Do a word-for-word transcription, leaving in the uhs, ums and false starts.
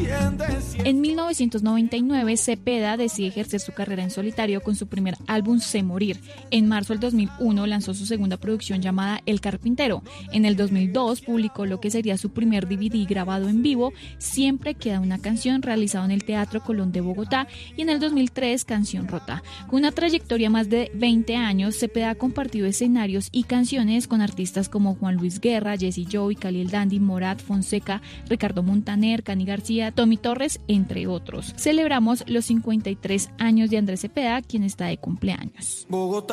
En mil novecientos noventa y nueve, Cepeda decide ejercer su carrera en solitario con su primer álbum Sé Morir. En marzo del dos mil uno lanzó su segunda producción llamada El Carpintero. En el dos mil dos publicó lo que sería su primer D V D grabado en vivo, Siempre Queda Una Canción, realizado en el Teatro Colón de Bogotá, y en el dos mil tres Canción Rota. Con una trayectoria más de veinte años, Cepeda ha compartido escenarios y canciones con artistas como Juan Luis Guerra, Jesse Joy, Cali el Dandy, Morat, Fonseca, Ricardo Montaner, Cani García, Tommy Torres, entre otros. Celebramos los cincuenta y tres años de Andrés Cepeda, quien está de cumpleaños. Bogotá.